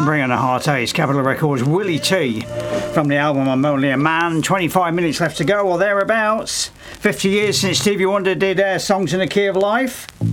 Bringing the Heart Ace, Capitol Records, Willie T from the album I'm Only a Man. 25 minutes left to go or thereabouts. 50 years since Stevie Wonder did Songs in the Key of Life.